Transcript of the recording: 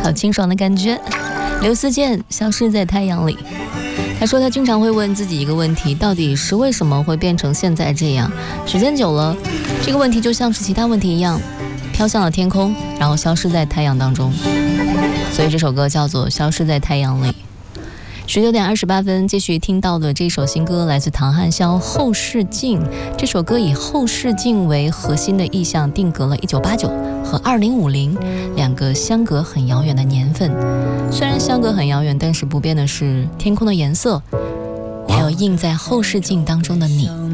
好清爽的感觉。刘思健消失在太阳里。他说他经常会问自己一个问题，到底是为什么会变成现在这样？时间久了，这个问题就像是其他问题一样，飘向了天空，然后消失在太阳当中。所以这首歌叫做《消失在太阳里》。19点28分，继续听到的这首新歌来自唐汉霄《后视镜》。这首歌以后视镜为核心的意象，定格了1989和2050两个相隔很遥远的年份。虽然相隔很遥远，但是不变的是天空的颜色，还有映在后视镜当中的你。